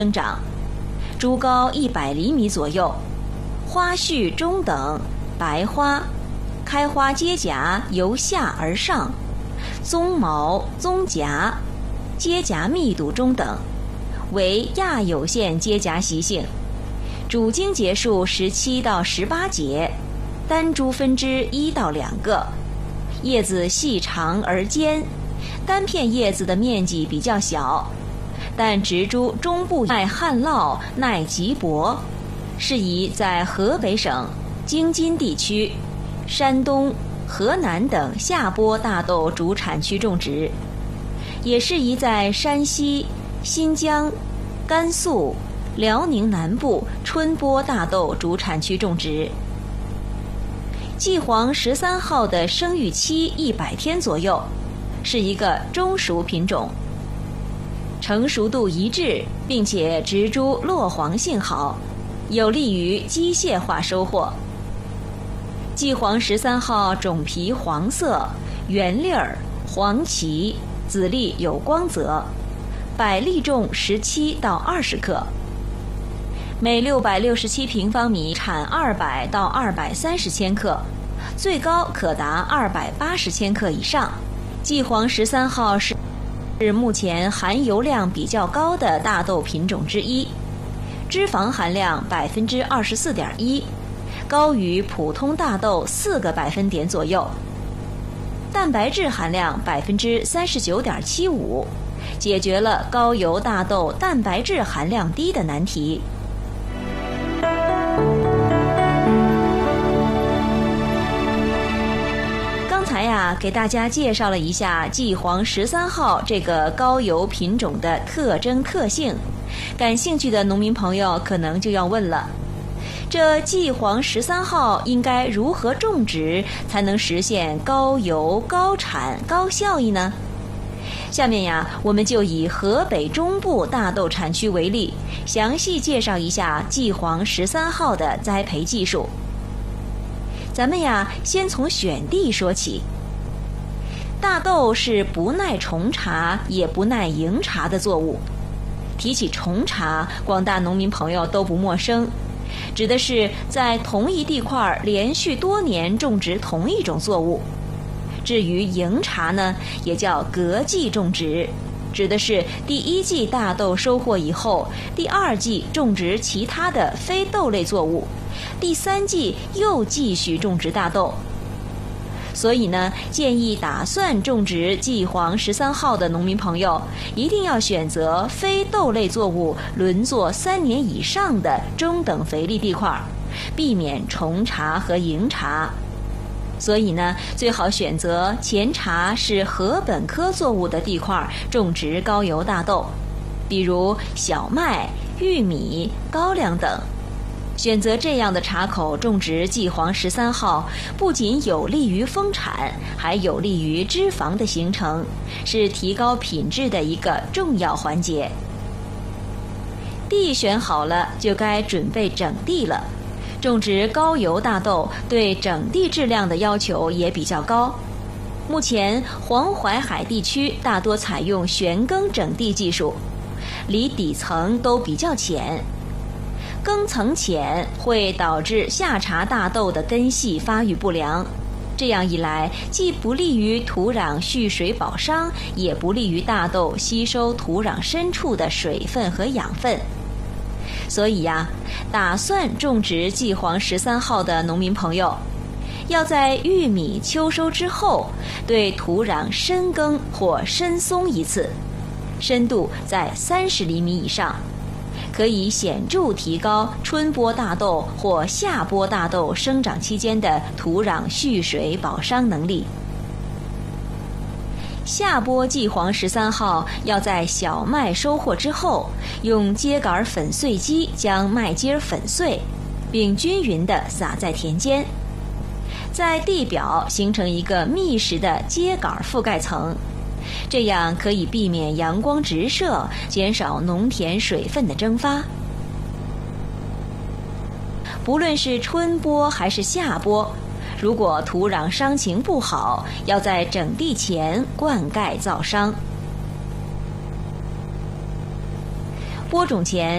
生长，株高100厘米左右，花序中等，白花，开花结荚由下而上，棕毛棕荚，结荚密度中等，为亚有线结荚习性，主茎节数17到18节，单株分枝1到2个，叶子细长而尖，单片叶子的面积比较小，但植株中部耐旱涝、耐瘠薄，适宜在河北省、京津地区、山东、河南等下播大豆主产区种植，也适宜在山西、新疆、甘肃、辽宁南部春播大豆主产区种植。季黄13号的生育期100天左右，是一个中熟品种，成熟度一致，并且植株落黄性好，有利于机械化收获。季黄13号种皮黄色，圆粒儿，黄旗，籽粒有光泽，百粒重17到20克，每667平方米产200到230千克，最高可达280千克以上。季黄13号是目前含油量比较高的大豆品种之一，脂肪含量24.1%，高于普通大豆4个百分点左右，蛋白质含量39.75%，解决了高油大豆蛋白质含量低的难题。刚才给大家介绍了一下季黄13号这个高油品种的特征特性，感兴趣的农民朋友可能就要问了，这季黄13号应该如何种植才能实现高油、高产、高效益呢？下面我们就以河北中部大豆产区为例，详细介绍一下季黄13号的栽培技术。咱们先从选地说起。大豆是不耐虫茬也不耐蝇茬的作物。提起虫茬，广大农民朋友都不陌生，指的是在同一地块连续多年种植同一种作物。至于蝇茬呢，也叫隔季种植，指的是第一季大豆收获以后，第二季种植其他的非豆类作物，第三季又继续种植大豆。所以呢，建议打算种植季黄13号的农民朋友，一定要选择非豆类作物轮作3年以上的中等肥力地块，避免虫茬和蝇茬。所以呢，最好选择前茬是禾本科作物的地块种植高油大豆，比如小麦、玉米、高粱等。选择这样的茬口种植季黄13号，不仅有利于丰产，还有利于脂肪的形成，是提高品质的一个重要环节。地选好了，就该准备整地了。种植高油大豆对整地质量的要求也比较高。目前黄淮海地区大多采用旋耕整地技术，离底层都比较浅。耕层浅会导致下茬大豆的根系发育不良，这样一来，既不利于土壤蓄水保墒，也不利于大豆吸收土壤深处的水分和养分。所以打算种植季黄13号的农民朋友，要在玉米秋收之后，对土壤深耕或深松一次，深度在30厘米以上，可以显著提高春播大豆或夏播大豆生长期间的土壤蓄水保墒能力。夏播季黄13号要在小麦收获之后，用秸秆粉碎机将麦秸粉碎，并均匀地撒在田间，在地表形成一个密实的秸秆覆盖层，这样可以避免阳光直射，减少农田水分的蒸发。不论是春播还是夏播，如果土壤墒情不好，要在整地前灌溉造墒。播种前